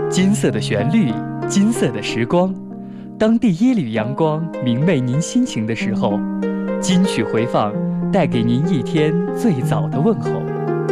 金色的旋律，金色的时光。当第一缕阳光明媚您心情的时候，金曲回放，带给您一天最早的问候。